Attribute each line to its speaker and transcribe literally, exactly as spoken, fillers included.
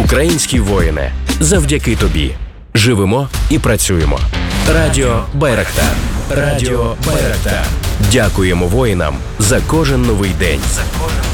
Speaker 1: Українські воїни, завдяки тобі. Живемо і працюємо. Радіо Байрактар. Радіо Байрактар. Дякуємо воїнам за кожен новий день.